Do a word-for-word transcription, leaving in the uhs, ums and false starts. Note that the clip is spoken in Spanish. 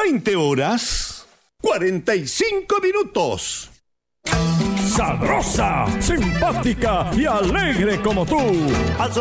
veinte horas, cuarenta y cinco minutos. Sabrosa, simpática y alegre como tú.